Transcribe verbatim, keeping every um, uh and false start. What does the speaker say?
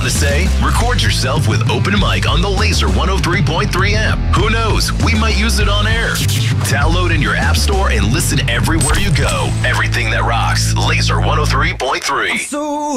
to say? Record yourself with Open Mic on the Laser one oh three point three app. Who knows? We might use it on air. Download in your app store and listen everywhere you go. Everything that rocks. Laser one oh three point three. So